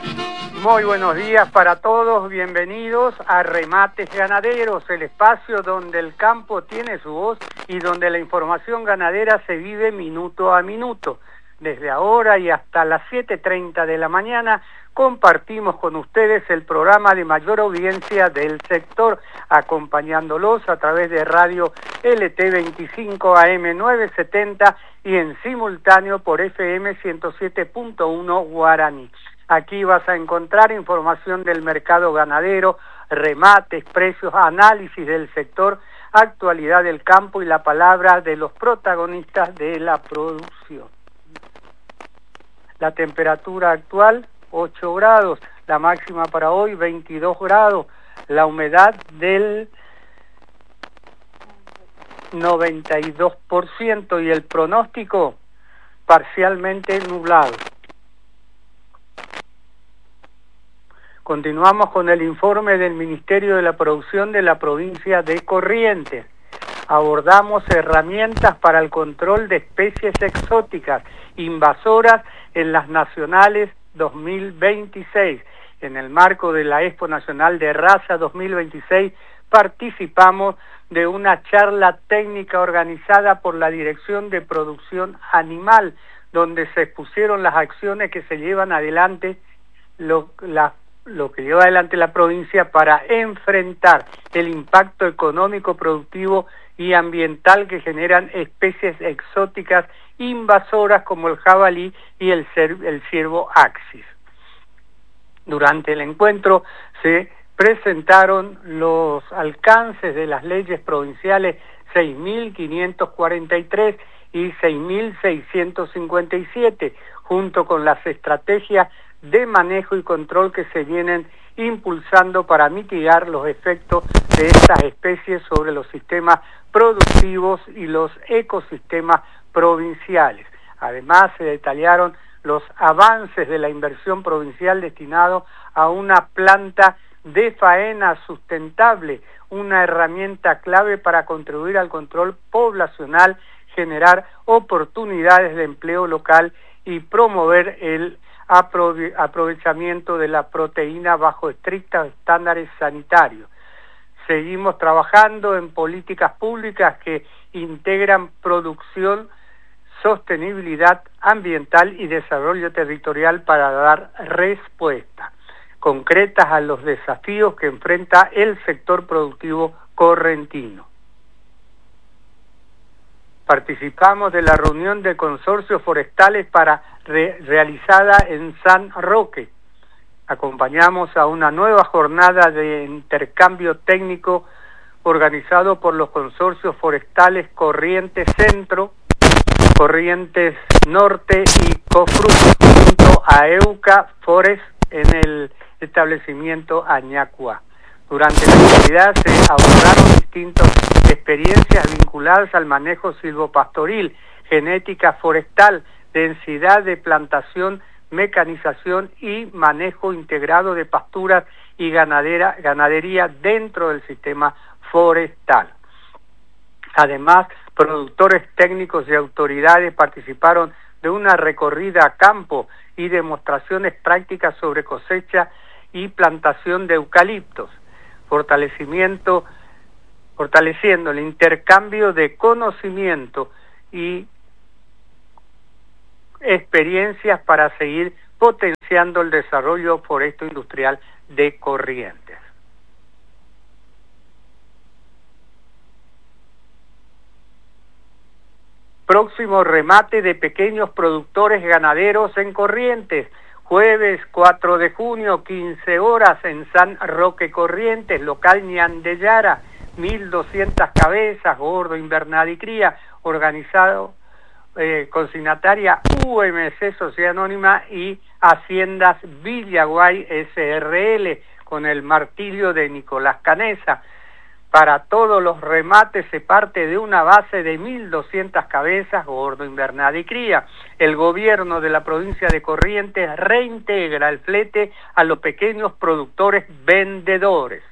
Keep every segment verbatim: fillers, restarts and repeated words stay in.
Muy buenos días para todos, bienvenidos a Remates Ganaderos, el espacio donde el campo tiene su voz y donde la información ganadera se vive minuto a minuto. Desde ahora y hasta las siete treinta de la mañana compartimos con ustedes el programa de mayor audiencia del sector, acompañándolos a través de radio L T veinticinco A M novecientos setenta y en simultáneo por F M ciento siete punto uno Guaraní. Aquí vas a encontrar información del mercado ganadero, remates, precios, análisis del sector, actualidad del campo y la palabra de los protagonistas de la producción. La temperatura actual, ocho grados, la máxima para hoy, veintidós grados, la humedad del noventa y dos por ciento y el pronóstico parcialmente nublado. Continuamos con el informe del Ministerio de la Producción de la provincia de Corrientes. Abordamos herramientas para el control de especies exóticas invasoras en las nacionales dos mil veintiséis. En el marco de la Expo Nacional de Raza dos mil veintiséis participamos de una charla técnica organizada por la Dirección de Producción Animal, donde se expusieron las acciones que se llevan adelante lo, la lo que lleva adelante la provincia para enfrentar el impacto económico, productivo y ambiental que generan especies exóticas invasoras como el jabalí y el, el ciervo axis. Durante el encuentro se presentaron los alcances de las leyes provinciales seis mil quinientos cuarenta y tres y seis mil seiscientos cincuenta y siete, junto con las estrategias de manejo y control que se vienen impulsando para mitigar los efectos de estas especies sobre los sistemas productivos y los ecosistemas provinciales. Además, se detallaron los avances de la inversión provincial destinado a una planta de faena sustentable, una herramienta clave para contribuir al control poblacional, generar oportunidades de empleo local y promover el Aprove- aprovechamiento de la proteína bajo estrictos estándares sanitarios. Seguimos trabajando en políticas públicas que integran producción, sostenibilidad ambiental y desarrollo territorial para dar respuesta concretas a los desafíos que enfrenta el sector productivo correntino. Participamos de la reunión de consorcios forestales para re realizada en San Roque. Acompañamos a una nueva jornada de intercambio técnico organizado por los consorcios forestales Corrientes Centro, Corrientes Norte y COFRUT, junto a EUCA Forest en el establecimiento Añacua. Durante la actividad se abordaron distintas experiencias vinculadas al manejo silvopastoril, genética forestal, densidad de plantación, mecanización y manejo integrado de pasturas y ganadera, ganadería dentro del sistema forestal. Además, productores técnicos y autoridades participaron de una recorrida a campo y demostraciones prácticas sobre cosecha y plantación de eucaliptos, fortalecimiento, fortaleciendo el intercambio de conocimiento y experiencias para seguir potenciando el desarrollo foresto industrial de Corrientes. Próximo remate de pequeños productores ganaderos en Corrientes, jueves cuatro de junio, quince horas en San Roque Corrientes, local Ñandellara, mil doscientas cabezas, gordo, invernada y cría, organizado eh, consignataria U M C Sociedad Anónima y Haciendas Villaguay S R L, con el martillo de Nicolás Canesa. Para todos los remates se parte de una base de mil doscientas cabezas, gordo, invernada y cría. El gobierno de la provincia de Corrientes reintegra el flete a los pequeños productores vendedores.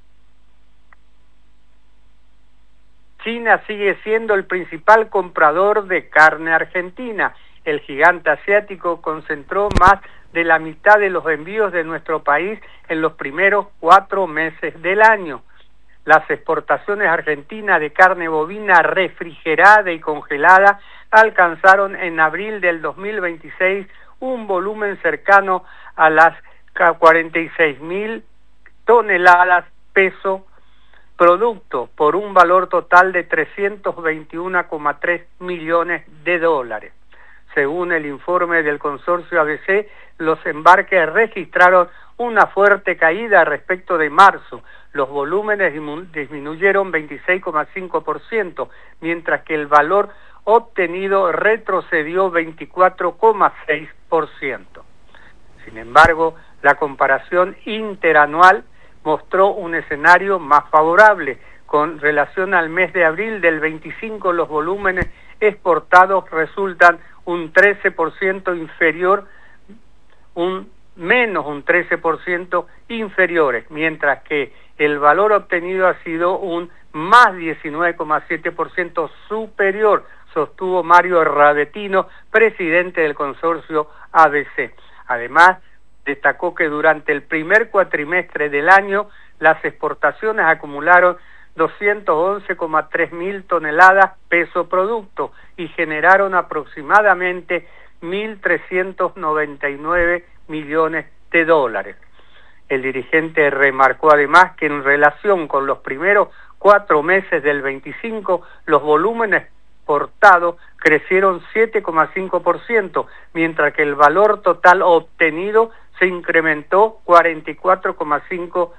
China sigue siendo el principal comprador de carne argentina. El gigante asiático concentró más de la mitad de los envíos de nuestro país en los primeros cuatro meses del año. Las exportaciones argentinas de carne bovina refrigerada y congelada alcanzaron en abril del dos mil veintiséis un volumen cercano a las cuarenta y seis mil toneladas peso producto por un valor total de trescientos veintiuno coma tres millones de dólares. Según el informe del consorcio A B C, los embarques registraron una fuerte caída respecto de marzo. Los volúmenes disminuyeron veintiséis coma cinco por ciento, mientras que el valor obtenido retrocedió veinticuatro coma seis por ciento. Sin embargo, la comparación interanual mostró un escenario más favorable. Con relación al mes de abril del veinticinco, los volúmenes exportados resultan un trece por ciento inferior, un menos un trece por ciento inferiores, mientras que el valor obtenido ha sido un más diecinueve coma siete por ciento superior, sostuvo Mario Rabetino, presidente del consorcio A B C. Además, destacó que durante el primer cuatrimestre del año las exportaciones acumularon doscientos once coma tres mil toneladas peso producto y generaron aproximadamente mil trescientos noventa y nueve millones de dólares. El dirigente remarcó además que en relación con los primeros cuatro meses del veinticinco, los volúmenes exportados crecieron siete coma cinco por ciento, mientras que el valor total obtenido se incrementó cuarenta y cuatro coma cinco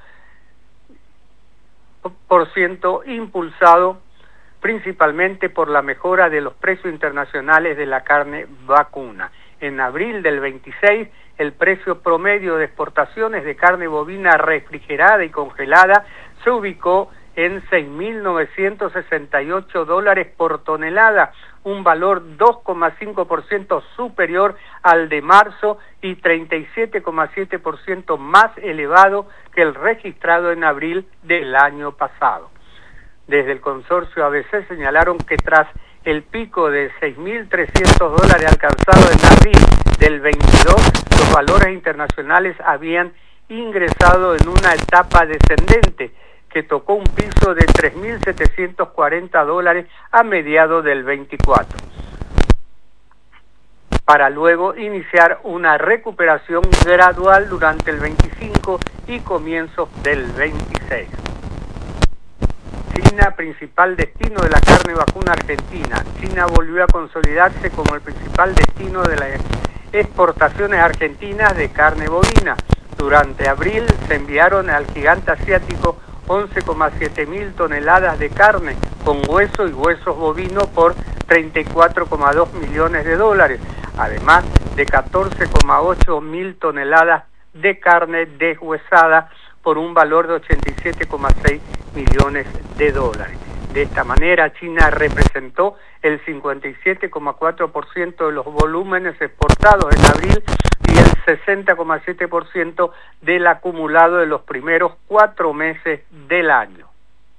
por ciento, impulsado principalmente por la mejora de los precios internacionales de la carne vacuna. En abril del veintiséis, el precio promedio de exportaciones de carne bovina refrigerada y congelada se ubicó en seis mil novecientos sesenta y ocho dólares por tonelada, un valor dos coma cinco por ciento superior al de marzo y treinta y siete coma siete por ciento más elevado que el registrado en abril del año pasado. Desde el consorcio A B C señalaron que tras el pico de seis mil trescientos dólares alcanzado en abril del veintidós, los valores internacionales habían ingresado en una etapa descendente que tocó un piso de tres mil setecientos cuarenta dólares a mediados del veinticuatro, para luego iniciar una recuperación gradual durante el veinticinco y comienzos del veintiséis. China, principal destino de la carne vacuna argentina. China volvió a consolidarse como el principal destino de las exportaciones argentinas de carne bovina. Durante abril se enviaron al gigante asiático once coma siete mil toneladas de carne con hueso y huesos bovinos por treinta y cuatro coma dos millones de dólares, además de catorce coma ocho mil toneladas de carne deshuesada por un valor de ochenta y siete coma seis millones de dólares. De esta manera, China representó el cincuenta y siete coma cuatro por ciento de los volúmenes exportados en abril y el sesenta coma siete por ciento del acumulado de los primeros cuatro meses del año.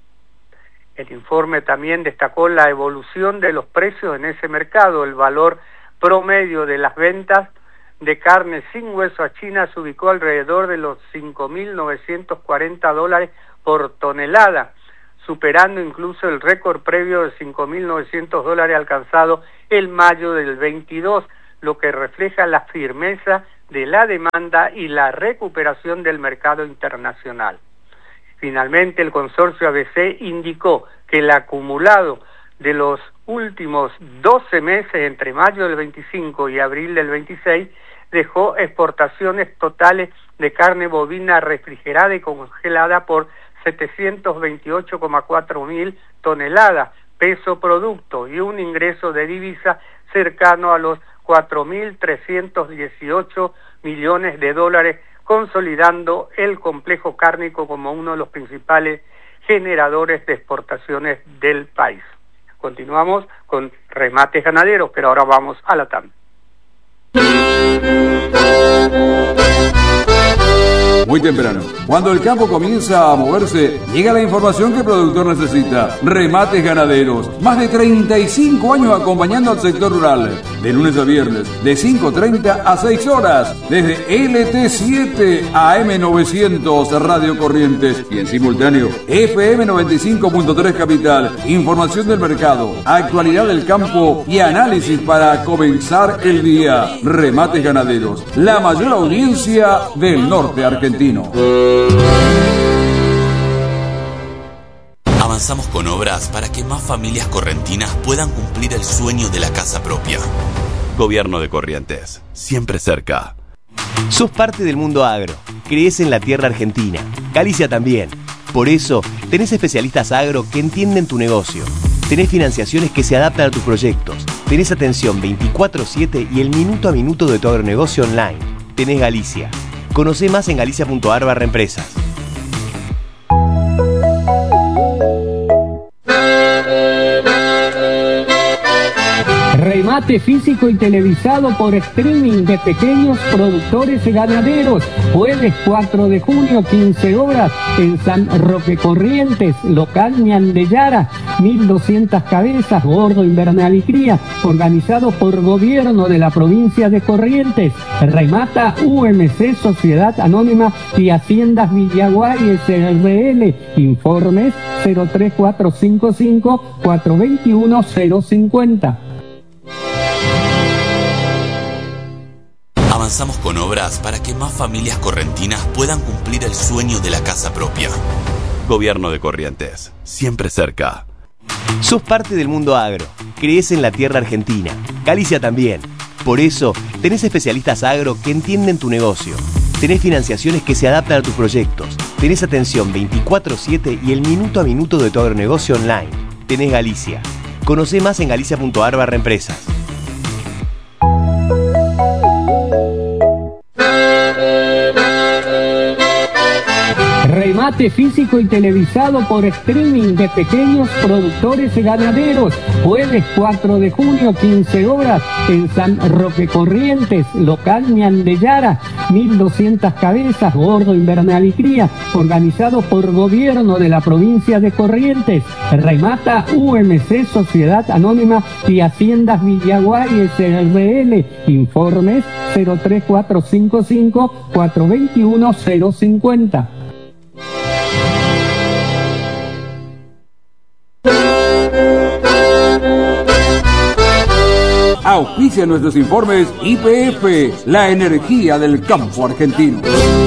El informe también destacó la evolución de los precios en ese mercado. El valor promedio de las ventas de carne sin hueso a China se ubicó alrededor de los cinco mil novecientos cuarenta dólares por tonelada, superando incluso el récord previo de cinco mil novecientos dólares alcanzado en mayo del veintidós, lo que refleja la firmeza de la demanda y la recuperación del mercado internacional. Finalmente, el consorcio A B C indicó que el acumulado de los últimos doce meses entre mayo del veinticinco y abril del veintiséis dejó exportaciones totales de carne bovina refrigerada y congelada por setecientos veintiocho coma cuatro mil toneladas, peso producto, y un ingreso de divisa cercano a los cuatro mil trescientos dieciocho millones de dólares, consolidando el complejo cárnico como uno de los principales generadores de exportaciones del país. Continuamos con remates ganaderos, pero ahora vamos a la tanda. muy temprano. Cuando el campo comienza a moverse, llega la información que el productor necesita. Remates Ganaderos. Más de treinta y cinco años acompañando al sector rural. De lunes a viernes, de cinco treinta a seis horas. Desde L T siete A M novecientos Radio Corrientes. Y en simultáneo, F M noventa y cinco punto tres Capital. Información del mercado, actualidad del campo y análisis para comenzar el día. Remates Ganaderos. La mayor audiencia del norte argentino. Avanzamos con obras para que más familias correntinas puedan cumplir el sueño de la casa propia. Gobierno de Corrientes, siempre cerca. Sos parte del mundo agro, crees en la tierra argentina, Galicia también. Por eso, tenés especialistas agro que entienden tu negocio. Tenés financiaciones que se adaptan a tus proyectos. Tenés atención veinticuatro siete y el minuto a minuto de tu agronegocio online. Tenés Galicia. Conocé más en galicia punto ar barra empresas. Remate físico y televisado por streaming de pequeños productores y ganaderos. Jueves cuatro de junio, quince horas, en San Roque Corrientes, local Ñandellara, mil doscientas cabezas, gordo, invernal y cría, organizado por gobierno de la provincia de Corrientes. Remata U M C, Sociedad Anónima y Haciendas Villaguay S R L. Informes cero tres cuatro cinco cinco, cuatro dos uno, cero cinco cero. Avanzamos con obras para que más familias correntinas puedan cumplir el sueño de la casa propia. Gobierno de Corrientes, siempre cerca. Sos parte del mundo agro, crees en la tierra argentina, Galicia también. Por eso, tenés especialistas agro que entienden tu negocio. Tenés financiaciones que se adaptan a tus proyectos. Tenés atención veinticuatro siete y el minuto a minuto de tu agronegocio online. Tenés Galicia. Conocé más en galicia punto ar barra empresas. Remate físico y televisado por streaming de pequeños productores y ganaderos. Jueves cuatro de junio, quince horas, en San Roque Corrientes, local Ñandellara, mil doscientas cabezas, gordo, invernal y cría, organizado por gobierno de la provincia de Corrientes. Remata U M C, Sociedad Anónima y Haciendas Villaguay S R L. Informes cero tres cuatro cinco cinco, cuatro dos uno, cero cinco cero. Auspicia nuestros informes Y P F, la energía del campo argentino.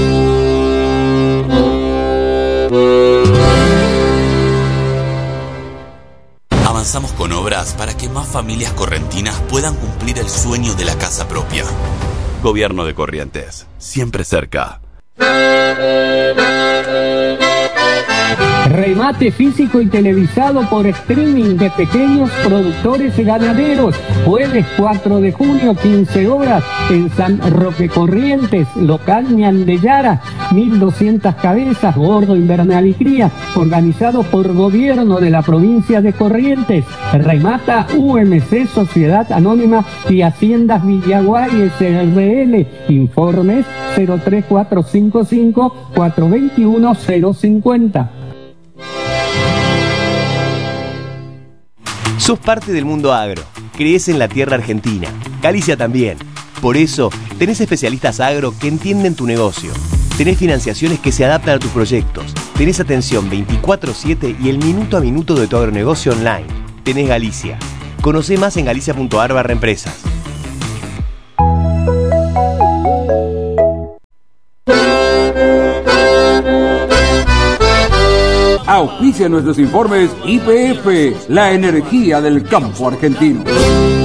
Avanzamos con obras para que más familias correntinas puedan cumplir el sueño de la casa propia. Gobierno de Corrientes, siempre cerca. Remate físico y televisado por streaming de pequeños productores y ganaderos. Jueves cuatro de junio, quince horas, en San Roque Corrientes, local Ñandellara, mil doscientas cabezas, gordo, invernal y cría, organizado por gobierno de la provincia de Corrientes. Remata U M C, Sociedad Anónima y Haciendas Villaguay S R L. Informes cero tres cuatro cinco cinco, cuatro dos uno, cero cinco cero. Sos parte del mundo agro, crees en la tierra argentina, Galicia también. Por eso, tenés especialistas agro que entienden tu negocio. Tenés financiaciones que se adaptan a tus proyectos. Tenés atención veinticuatro siete y el minuto a minuto de tu agronegocio online. Tenés Galicia. Conocé más en galicia punto ar barra empresas. Auspicia nuestros informes Y P F, la energía del campo argentino.